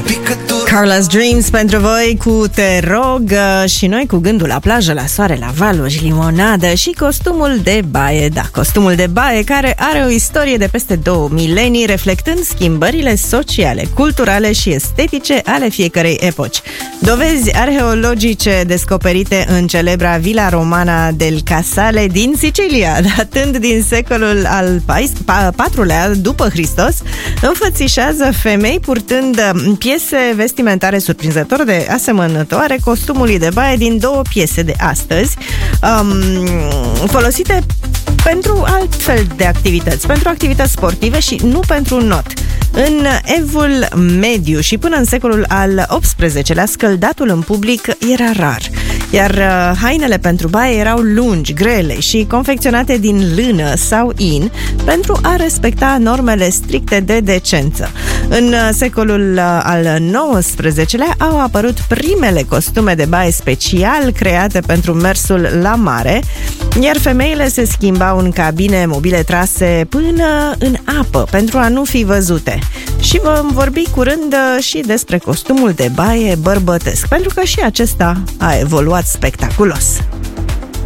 Carla's Dreams pentru voi cu Te rog, și noi cu gândul la plajă, la soare, la valuri, limonadă și costumul de baie. Da, costumul de baie care are o istorie de peste 2 milenii, reflectând schimbările sociale, culturale și estetice ale fiecărei epoci. Dovezi arheologice descoperite în celebra Villa Romana del Casale din Sicilia, datând din secolul al IV-lea după Hristos, înfățișează femei purtând piese vestimentare surprinzător de asemănătoare costumului de baie din 2 piese de astăzi, folosite pentru altfel de activități, pentru activități sportive și nu pentru not. În Evul Mediu și până în secolul al XVIII-lea, scăldatul în public era rar, iar hainele pentru baie erau lungi, grele și confecționate din lână sau in pentru a respecta normele stricte de decență. În secolul al XIX-lea au apărut primele costume de baie special create pentru mersul la mare, iar femeile se schimbau în cabine mobile trase până în apă pentru a nu fi văzute. Și vom vorbi curând și despre costumul de baie bărbătesc, pentru că și acesta a evoluat spectaculos.